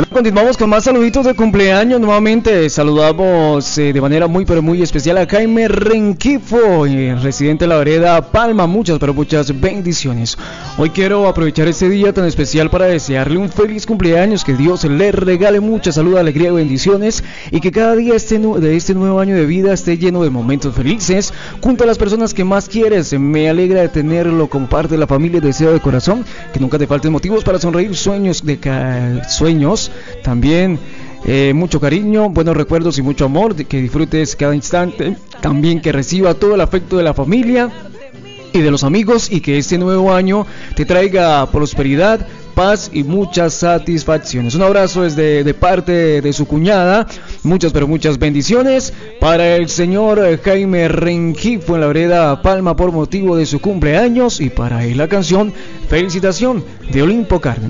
Bueno, continuamos con más saluditos de cumpleaños. Nuevamente saludamos de manera muy pero muy especial a Jaime Rengifo, residente de la vereda Palma. Muchas pero muchas bendiciones. Hoy quiero aprovechar este día tan especial para desearle un feliz cumpleaños, que Dios le regale mucha salud, alegría y bendiciones, y que cada día de este nuevo año de vida esté lleno de momentos felices junto a las personas que más quieres. Me alegra de tenerlo como parte de la familia. Deseo de corazón que nunca te falten motivos para sonreír, sueños, también mucho cariño, buenos recuerdos y mucho amor, que disfrutes cada instante, también que reciba todo el afecto de la familia y de los amigos, y que este nuevo año te traiga prosperidad, paz y muchas satisfacciones. Un abrazo desde de parte de su cuñada. Muchas pero muchas bendiciones para el señor Jaime Rengifo en la vereda Palma por motivo de su cumpleaños, y para él la canción Felicitación de Olimpo Carmen.